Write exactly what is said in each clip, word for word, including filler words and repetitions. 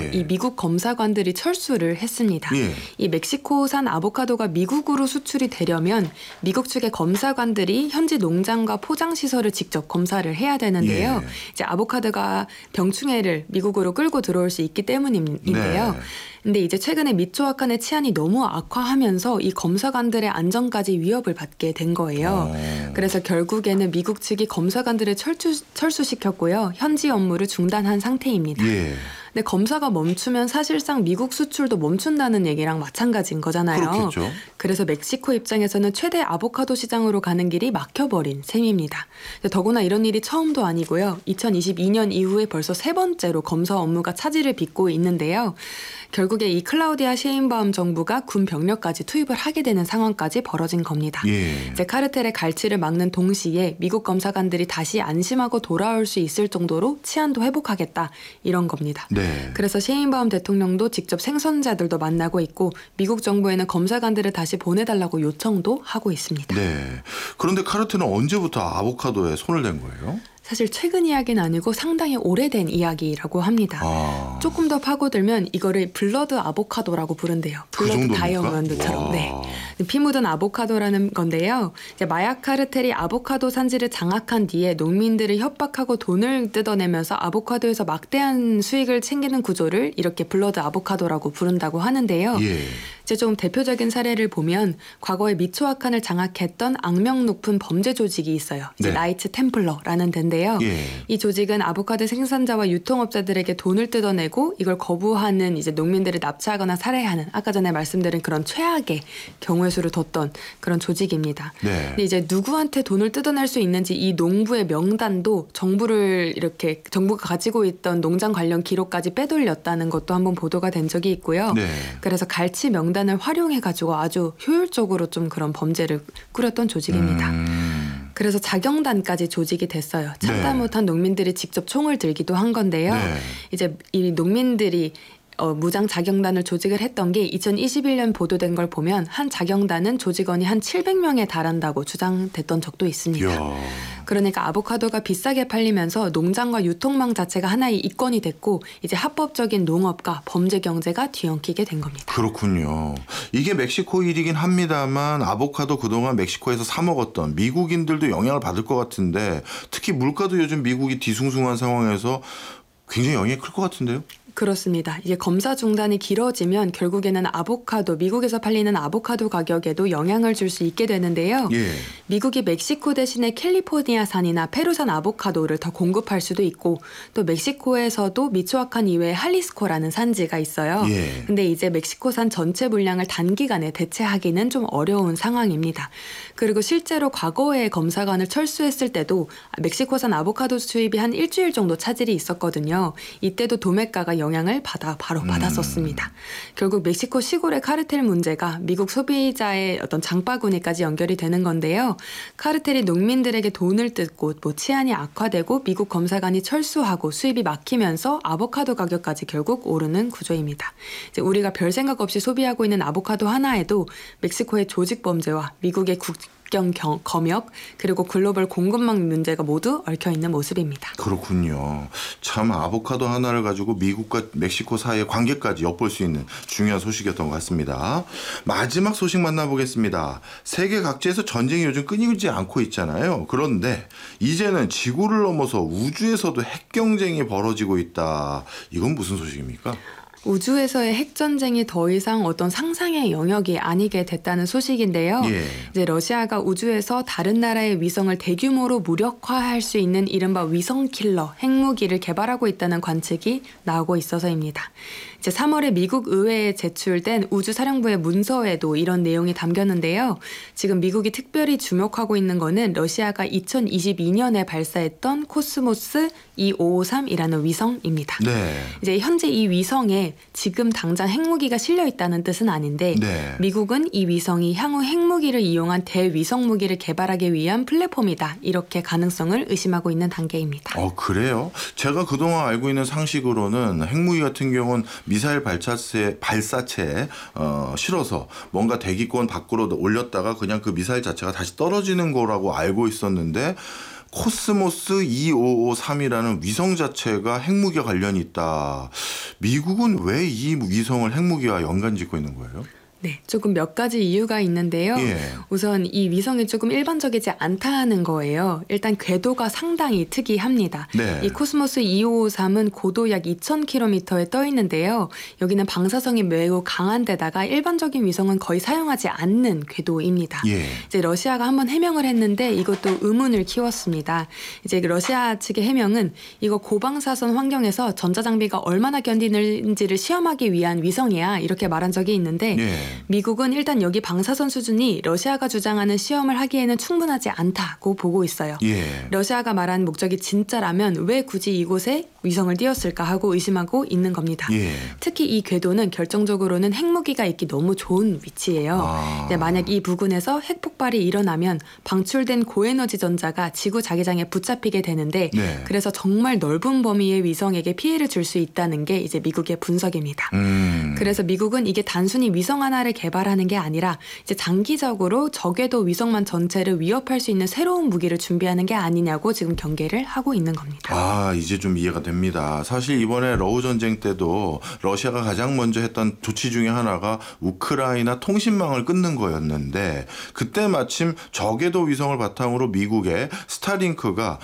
예. 이 미국 검사관들이 철수를 했습니다. 예. 이 멕시코산 아보카도가 미국으로 수출이 되려면 미국 측의 검사관들이 현지 농장과 포장 시설을 직접 검사를 해야 되는데요. 예. 이제 아보카도가 병충해를 미국으로 끌고 들어올 수 있기 때문인데요. 네. 근데 이제 최근에 미초아칸의 치안이 너무 악화하면서 이 검사관들의 안전까지 위협을 받게 된 거예요. 오. 그래서 결국에는 미국 측이 검사관들을 철수, 철수시켰고요. 현지 업무를 중단한 상태입니다. 예. 근데 검사가 멈추면 사실상 미국 수출도 멈춘다는 얘기랑 마찬가지인 거잖아요. 그렇겠죠. 그래서 멕시코 입장에서는 최대 아보카도 시장으로 가는 길이 막혀버린 셈입니다. 더구나 이런 일이 처음도 아니고요. 이천이십이 년 이후에 벌써 세 번째로 검사 업무가 차질을 빚고 있는데요. 결국에 이 클라우디아 셰인바움 정부가 군 병력까지 투입을 하게 되는 상황까지 벌어진 겁니다. 예. 이제 카르텔의 갈취를 막는 동시에 미국 검사관들이 다시 안심하고 돌아올 수 있을 정도로 치안도 회복하겠다 이런 겁니다. 네. 그래서 셰인바움 대통령도 직접 생선자들도 만나고 있고 미국 정부에는 검사관들을 다시 보내달라고 요청도 하고 있습니다. 네. 그런데 카르텔은 언제부터 아보카도에 손을 댄 거예요? 사실 최근 이야기는 아니고 상당히 오래된 이야기라고 합니다. 아. 조금 더 파고들면 이거를 블러드 아보카도라고 부른대요. 블러드 그 다이아몬드처럼. 와. 네. 피 묻은 아보카도라는 건데요. 이제 마약 카르텔이 아보카도 산지를 장악한 뒤에 농민들을 협박하고 돈을 뜯어내면서 아보카도에서 막대한 수익을 챙기는 구조를 이렇게 블러드 아보카도라고 부른다고 하는데요. 예. 이제 좀 대표적인 사례를 보면 과거에 미초아칸을 장악했던 악명 높은 범죄 조직이 있어요. 이제 네. 나이츠 템플러라는 데인데요. 예. 이 조직은 아보카도 생산자와 유통업자들에게 돈을 뜯어내고 이걸 거부하는 이제 농민들을 납치하거나 살해하는 아까 전에 말씀드린 그런 최악의 경우의 수를 뒀던 그런 조직입니다. 네. 근데 이제 누구한테 돈을 뜯어낼 수 있는지 이 농부의 명단도 정부를 이렇게 정부가 가지고 있던 농장 관련 기록까지 빼돌렸다는 것도 한번 보도가 된 적이 있고요. 네. 그래서 갈치 명단을 활용해가지고 아주 효율적으로 좀 그런 범죄를 꾸렸던 조직입니다. 음. 그래서 자경단까지 조직이 됐어요. 참다 네. 못한 농민들이 직접 총을 들기도 한 건데요. 네. 이제 이 농민들이 어, 무장 자경단을 조직을 했던 게 이천이십일 년 보도된 걸 보면 한 자경단은 조직원이 한 칠백 명에 달한다고 주장됐던 적도 있습니다. 이야. 그러니까 아보카도가 비싸게 팔리면서 농장과 유통망 자체가 하나의 이권이 됐고 이제 합법적인 농업과 범죄 경제가 뒤엉키게 된 겁니다. 그렇군요. 이게 멕시코 일이긴 합니다만 아보카도 그동안 멕시코에서 사 먹었던 미국인들도 영향을 받을 것 같은데 특히 물가도 요즘 미국이 뒤숭숭한 상황에서 굉장히 영향이 클 것 같은데요? 그렇습니다. 이게 검사 중단이 길어지면 결국에는 아보카도, 미국에서 팔리는 아보카도 가격에도 영향을 줄 수 있게 되는데요. 예. 미국이 멕시코 대신에 캘리포니아산이나 페루산 아보카도를 더 공급할 수도 있고 또 멕시코에서도 미초아칸 이외에 할리스코라는 산지가 있어요. 예. 근데 이제 멕시코산 전체 물량을 단기간에 대체하기는 좀 어려운 상황입니다. 그리고 실제로 과거에 검사관을 철수했을 때도 멕시코산 아보카도 수입이 한 일주일 정도 차질이 있었거든요. 이때도 도매가가 영향을 받아 바로 받았었습니다. 음. 결국 멕시코 시골의 카르텔 문제가 미국 소비자의 어떤 장바구니까지 연결이 되는 건데요. 카르텔이 농민들에게 돈을 뜯고 뭐 치안이 악화되고 미국 검사관이 철수하고 수입이 막히면서 아보카도 가격까지 결국 오르는 구조입니다. 이제 우리가 별 생각 없이 소비하고 있는 아보카도 하나에도 멕시코의 조직 범죄와 미국의 국 경 검역 그리고 글로벌 공급망 문제가 모두 얽혀 있는 모습입니다. 그렇군요. 참 아보카도 하나를 가지고 미국과 멕시코 사이의 관계까지 엿볼 수 있는 중요한 소식이었던 것 같습니다. 마지막 소식 만나보겠습니다. 세계 각지에서 전쟁이 요즘 끊이지 않고 있잖아요. 그런데 이제는 지구를 넘어서 우주에서도 핵 경쟁이 벌어지고 있다. 이건 무슨 소식입니까? 우주에서의 핵전쟁이 더 이상 어떤 상상의 영역이 아니게 됐다는 소식인데요. 예. 이제 러시아가 우주에서 다른 나라의 위성을 대규모로 무력화할 수 있는 이른바 위성 킬러 핵무기를 개발하고 있다는 관측이 나오고 있어서입니다. 이제 삼월에 미국 의회에 제출된 우주사령부의 문서에도 이런 내용이 담겼는데요. 지금 미국이 특별히 주목하고 있는 거는 러시아가 이천이십이 년에 발사했던 코스모스 이오오삼이라는 위성입니다. 네. 이제 현재 이 위성에 지금 당장 핵무기가 실려 있다는 뜻은 아닌데 네. 미국은 이 위성이 향후 핵무기를 이용한 대위성 무기를 개발하기 위한 플랫폼이다. 이렇게 가능성을 의심하고 있는 단계입니다. 어, 그래요? 제가 그동안 알고 있는 상식으로는 핵무기 같은 경우는 미사일 발사체, 발사체에 어, 실어서 뭔가 대기권 밖으로 올렸다가 그냥 그 미사일 자체가 다시 떨어지는 거라고 알고 있었는데 코스모스 이오오삼이라는 위성 자체가 핵무기와 관련이 있다. 미국은 왜 이 위성을 핵무기와 연관짓고 있는 거예요? 네, 조금 몇 가지 이유가 있는데요. 예. 우선 이 위성이 조금 일반적이지 않다는 거예요. 일단 궤도가 상당히 특이합니다. 네. 이 코스모스 이오오삼은 고도 약 이천 킬로미터에 떠 있는데요. 여기는 방사성이 매우 강한 데다가 일반적인 위성은 거의 사용하지 않는 궤도입니다. 예. 이제 러시아가 한번 해명을 했는데 이것도 의문을 키웠습니다. 이제 러시아 측의 해명은 이거 고방사선 환경에서 전자장비가 얼마나 견디는지를 시험하기 위한 위성이야 이렇게 말한 적이 있는데 예. 미국은 일단 여기 방사선 수준이 러시아가 주장하는 시험을 하기에는 충분하지 않다고 보고 있어요. 예. 러시아가 말한 목적이 진짜라면 왜 굳이 이곳에 위성을 띄웠을까 하고 의심하고 있는 겁니다. 예. 특히 이 궤도는 결정적으로는 핵무기가 있기 너무 좋은 위치예요. 아. 이제 만약 이 부근에서 핵폭발이 일어나면 방출된 고에너지 전자가 지구 자기장에 붙잡히게 되는데 네. 그래서 정말 넓은 범위의 위성에게 피해를 줄 수 있다는 게 이제 미국의 분석입니다. 음. 그래서 미국은 이게 단순히 위성 하나를 개발하는 게 아니라 이제 장기적으로 적외도 위성만 전체를 위협할 수 있는 새로운 무기를 준비하는 게 아니냐고 지금 경계를 하고 있는 겁니다. 아, 이제 좀 이해가 됩니다. 사실 이번에 러우 전쟁 때도 러시아가 가장 먼저 했던 조치 중에 하나가 우크라이나 통신망을 끊는 거였는데 그때 마침 저궤도 위성을 바탕으로 미국의 스타링크가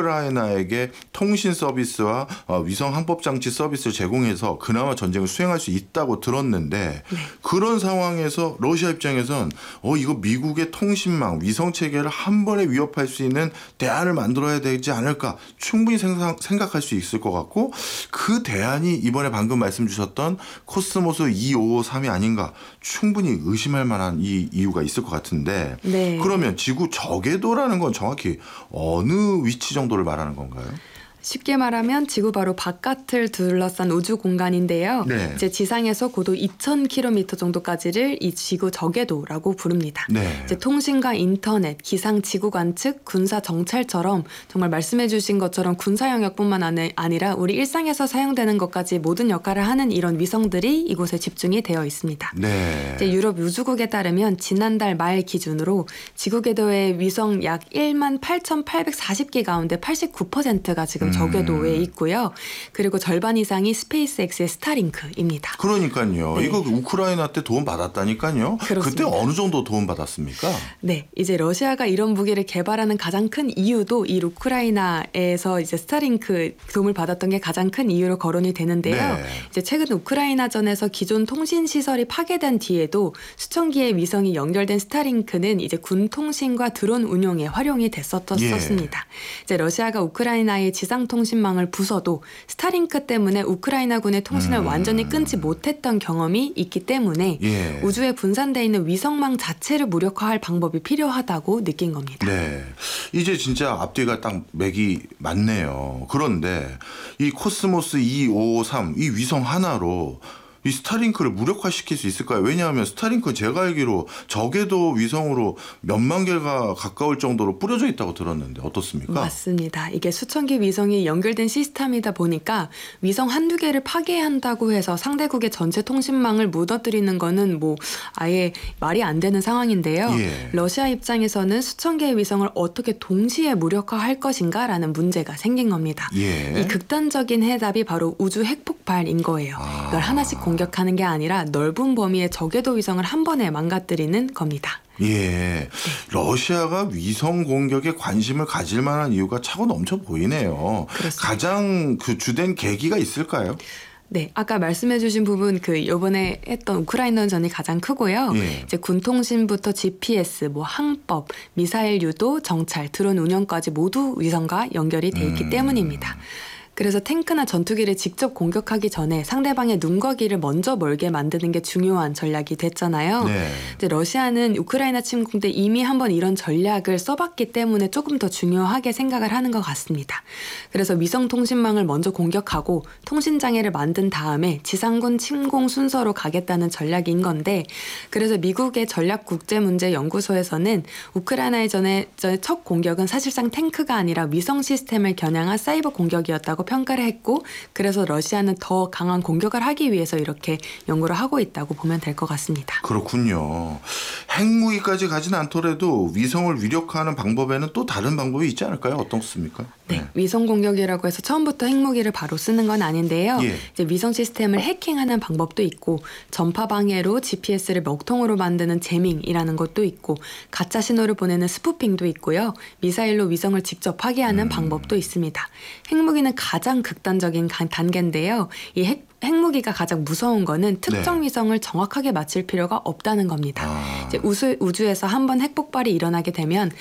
우크라이나에게 통신 서비스와 위성 항법 장치 서비스를 제공해서 그나마 전쟁을 수행할 수 있다고 들었는데 네. 그런 상황에서 러시아 입장에선 어 이거 미국의 통신망 위성 체계를 한 번에 위협할 수 있는 대안을 만들어야 되지 않을까 충분히 생각, 생각할 수 있을 것 같고 그 대안이 이번에 방금 말씀 주셨던 코스모스 이오오삼이 아닌가 충분히 의심할 만한 이 이유가 있을 것 같은데 네. 그러면 지구 저궤도라는 건 정확히 어느 위치 정도를 말하는 건가요? 쉽게 말하면 지구 바로 바깥을 둘러싼 우주 공간인데요. 네. 이제 지상에서 고도 이천 킬로미터 정도까지를 이 지구 저궤도라고 부릅니다. 네. 이제 통신과 인터넷, 기상 지구 관측, 군사 정찰처럼 정말 말씀해주신 것처럼 군사 영역뿐만 아니- 아니라 우리 일상에서 사용되는 것까지 모든 역할을 하는 이런 위성들이 이곳에 집중이 되어 있습니다. 네. 이제 유럽 우주국에 따르면 지난달 말 기준으로 지구 궤도의 위성 약 일만 팔천팔백사십 개 가운데 팔십구 퍼센트가 지금 저궤도에 있고요. 그리고 절반 이상이 스페이스X의 스타링크입니다. 그러니까요. 네. 이거 우크라이나 때 도움 받았다니까요. 그렇습니다. 그때 어느 정도 도움 받았습니까? 네, 이제 러시아가 이런 무기를 개발하는 가장 큰 이유도 이 우크라이나에서 이제 스타링크 도움을 받았던 게 가장 큰 이유로 거론이 되는데요. 네. 이제 최근 우크라이나전에서 기존 통신 시설이 파괴된 뒤에도 수천 개의 위성이 연결된 스타링크는 이제 군 통신과 드론 운용에 활용이 됐었었습니다. 예. 이제 러시아가 우크라이나의 지상 통신망을 부숴도 스타링크 때문에 우크라이나군의 통신을 음. 완전히 끊지 못했던 경험이 있기 때문에 예. 우주에 분산돼 있는 위성망 자체를 무력화할 방법이 필요하다고 느낀 겁니다. 네. 이제 진짜 앞뒤가 딱 맥이 맞네요. 그런데 이 코스모스 이오오삼 이 위성 하나로 이 스타링크를 무력화시킬 수 있을까요? 왜냐하면 스타링크 제가 알기로 저궤도 위성으로 몇만 개가 가까울 정도로 뿌려져 있다고 들었는데 어떻습니까? 맞습니다. 이게 수천 개 위성이 연결된 시스템이다 보니까 위성 한두 개를 파괴한다고 해서 상대국의 전체 통신망을 무너뜨리는 거는 뭐 아예 말이 안 되는 상황인데요. 예. 러시아 입장에서는 수천 개의 위성을 어떻게 동시에 무력화할 것인가라는 문제가 생긴 겁니다. 예. 이 극단적인 해답이 바로 우주 핵폭발인 거예요. 아. 이걸 하나씩 공격하는 게 아니라 넓은 범위의 저궤도 위성을 한 번에 망가뜨리는 겁니다. 예. 러시아가 위성 공격에 관심을 가질 만한 이유가 차고 넘쳐 보이네요. 그렇습니다. 가장 그 주된 계기가 있을까요? 네, 아까 말씀해주신 부분 그 이번에 했던 우크라이나전이 가장 크고요. 예. 이제 군통신부터 지피에스, 뭐 항법, 미사일 유도, 정찰, 드론 운영까지 모두 위성과 연결이 돼 있기 음. 때문입니다. 그래서 탱크나 전투기를 직접 공격하기 전에 상대방의 눈과 귀를 먼저 멀게 만드는 게 중요한 전략이 됐잖아요. 네. 이제 러시아는 우크라이나 침공 때 이미 한번 이런 전략을 써봤기 때문에 조금 더 중요하게 생각을 하는 것 같습니다. 그래서 위성 통신망을 먼저 공격하고 통신 장애를 만든 다음에 지상군 침공 순서로 가겠다는 전략인 건데, 그래서 미국의 전략국제문제연구소에서는 우크라이나의 전에 첫 공격은 사실상 탱크가 아니라 위성 시스템을 겨냥한 사이버 공격이었다고 평가를 했고 그래서 러시아는 더 강한 공격을 하기 위해서 이렇게 연구를 하고 있다고 보면 될 것 같습니다. 그렇군요. 핵무기까지 가진 않더라도 위성을 위력화하는 방법에는 또 다른 방법이 있지 않을까요? 어떻습니까? 네, 네. 위성 공격이라고 해서 처음부터 핵무기를 바로 쓰는 건 아닌데요. 예. 이제 위성 시스템을 해킹하는 방법도 있고 전파 방해로 지피에스를 먹통으로 만드는 재밍이라는 것도 있고 가짜 신호를 보내는 스푸핑도 있고요. 미사일로 위성을 직접 파괴하는 음. 방법도 있습니다. 핵무기는 가장 극단적인 가- 단계인데요. 이 핵 핵무기가 가장 무서운 거는 특정 네. 위성을 정확하게 맞출 필요가 없다는 겁니다. 아. 이제 우수, 우주에서 한번 핵폭발이 일어나게 되면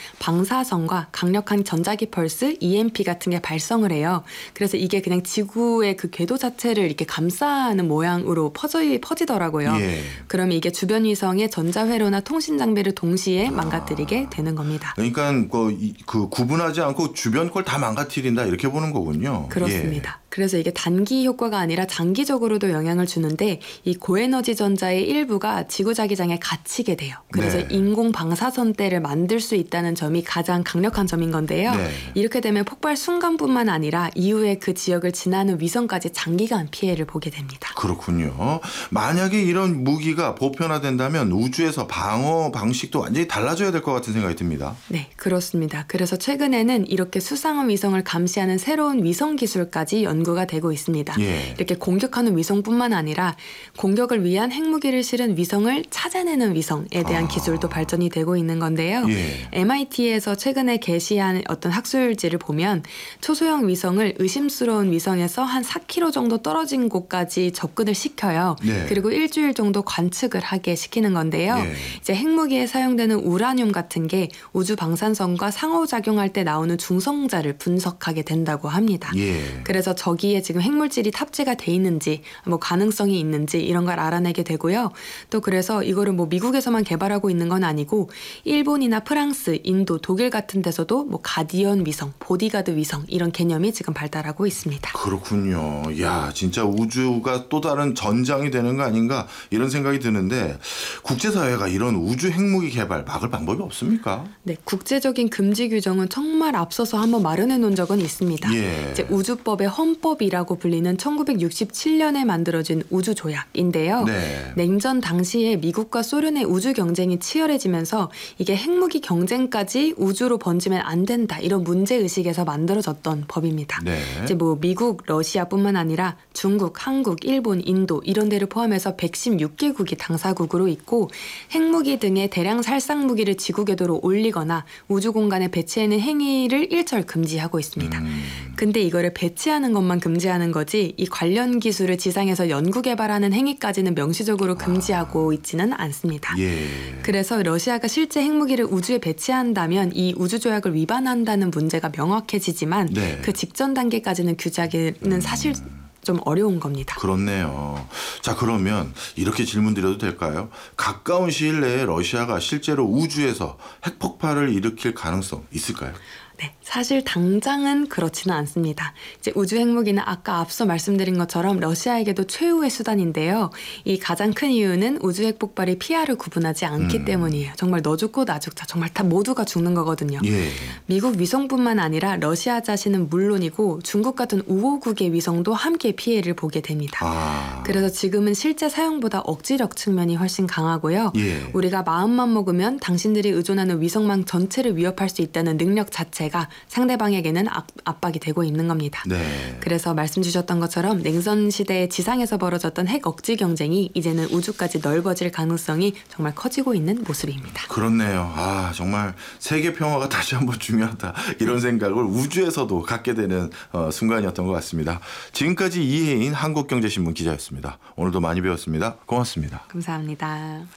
방사선과 강력한 전자기 펄스, 이엠피 같은 게 발성을 해요. 그래서 이게 그냥 지구의 그 궤도 자체를 이렇게 감싸는 모양으로 퍼져, 퍼지더라고요. 예. 그러면 이게 주변 위성의 전자회로나 통신 장비를 동시에 망가뜨리게 되는 겁니다. 그러니까 그, 이- 그 구분하지 않고 주변 걸 다 망가뜨린다 이렇게 보는 거군요. 그렇습니다. 그래서 이게 단기 효과가 아니라 장기적으로도 영향을 주는데 이 고에너지 전자의 일부가 지구자기장에 갇히게 돼요. 그래서 네. 인공 방사선대를 만들 수 있다는 점이 가장 강력한 점인 건데요. 네. 이렇게 되면 폭발 순간뿐만 아니라 이후에 그 지역을 지나는 위성까지 장기간 피해를 보게 됩니다. 그렇군요. 만약에 이런 무기가 보편화된다면 우주에서 방어 방식도 완전히 달라져야 될 것 같은 생각이 듭니다. 네, 그렇습니다. 그래서 최근에는 이렇게 수상한 위성을 감시하는 새로운 위성 기술까지 연구가 되고 있습니다. 예. 이렇게 공격하는 위성뿐만 아니라 공격을 위한 핵무기를 실은 위성을 찾아내는 위성에 대한 아. 기술도 발전이 되고 있는 건데요. 예. 엠아이티에서 최근에 게시한 어떤 학술지를 보면 초소형 위성을 의심스러운 위성에서 한 사 킬로미터 정도 떨어진 곳까지 접근을 시켜요. 네. 그리고 일주일 정도 관측을 하게 시키는 건데요. 예. 이제 핵무기에 사용되는 우라늄 같은 게 우주 방사선과 상호작용할 때 나오는 중성자를 분석하게 된다고 합니다. 예. 그래서 저기에 지금 핵물질이 탑재가 돼 있는지 뭐 가능성이 있는지 이런 걸 알아내게 되고요. 또 그래서 이거를 뭐 미국에서만 개발하고 있는 건 아니고 일본이나 프랑스, 인도, 독일 같은 데서도 뭐 가디언 위성, 보디가드 위성 이런 개념이 지금 발달하고 있습니다. 그렇군요. 야, 진짜 우주가 또 다른 전장이 되는 거 아닌가 이런 생각이 드는데 국제사회가 이런 우주 핵무기 개발 막을 방법이 없습니까? 네, 국제적인 금지 규정은 정말 앞서서 한번 마련해 놓은 적은 있습니다. 예. 이제 우주법의 헌법이라고 불리는 천구백육십칠 년에 만들어진 우주조약인데요. 네. 냉전 당시에 미국과 소련의 우주 경쟁이 치열해지면서 이게 핵무기 경쟁까지 우주로 번지면 안 된다 이런 문제 의식에서 만들어졌던 법입니다. 네. 이제 뭐 미국, 러시아뿐만 아니라 중국, 한국, 일본, 인도 이런 데를 포함해서 백십육 개국이 당사국으로 있고 핵무기 등의 대량 살상 무기를 지구 궤도로 올리거나 우주 공간에 배치하는 행위를 일절 금지하고 있습니다. 음. 근데 이거를 배치하는 것만 금지하는 거지 이 관련 기술을 지상에서 연구 개발하는 행위까지는 명시적으로 금지하고 있지는 않습니다. 예. 그래서 러시아가 실제 핵무기를 우주에 배치한다면 이 우주조약을 위반한다는 문제가 명확해지지만 네. 그 직전 단계까지는 규제하기는 사실 좀 어려운 겁니다. 그렇네요. 자, 그러면 이렇게 질문 드려도 될까요? 가까운 시일 내에 러시아가 실제로 우주에서 핵폭발을 일으킬 가능성 있을까요? 네, 사실 당장은 그렇지는 않습니다. 이제 우주 핵무기는 아까 앞서 말씀드린 것처럼 러시아에게도 최후의 수단인데요. 이 가장 큰 이유는 우주 핵폭발이 피아를 구분하지 않기 음. 때문이에요. 정말 너 죽고 나 죽자. 정말 다 모두가 죽는 거거든요. 예. 미국 위성뿐만 아니라 러시아 자신은 물론이고 중국 같은 우호국의 위성도 함께 피해를 보게 됩니다. 아. 그래서 지금은 실제 사용보다 억지력 측면이 훨씬 강하고요. 예. 우리가 마음만 먹으면 당신들이 의존하는 위성망 전체를 위협할 수 있다는 능력 자체가 상대방에게는 압, 압박이 되고 있는 겁니다. 네. 그래서 말씀 주셨던 것처럼 냉전 시대에 지상에서 벌어졌던 핵 억지 경쟁이 이제는 우주까지 넓어질 가능성이 정말 커지고 있는 모습입니다. 그렇네요. 아, 정말 세계 평화가 다시 한번 중요하다. 이런 생각을 우주에서도 갖게 되는 어, 순간이었던 것 같습니다. 지금까지 이혜인 한국경제신문 기자였습니다. 오늘도 많이 배웠습니다. 고맙습니다. 감사합니다.